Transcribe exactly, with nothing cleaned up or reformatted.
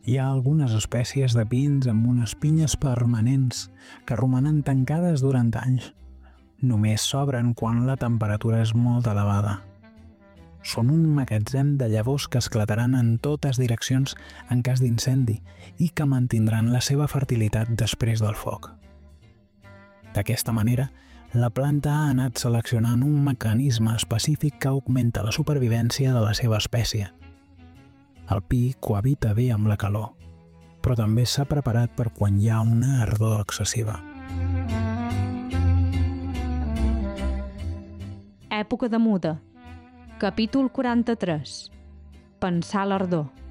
Hi ha algunes espècies de pins amb unes pinyes permanents que romanen tancades durant anys. Només s'obren quan la temperatura és molt elevada. Són un magatzem de llavors que esclataran en totes direccions en cas d'incendi i que mantindran la seva fertilitat després del foc. D'aquesta manera, la planta ha anat seleccionant un mecanisme específic que augmenta la supervivència de la seva espècie. El pi cohabita bé amb la calor, però també s'ha preparat per quan hi ha una ardor excessiva. Època de muda. Capítol quaranta-tres. Pensar l'ardor.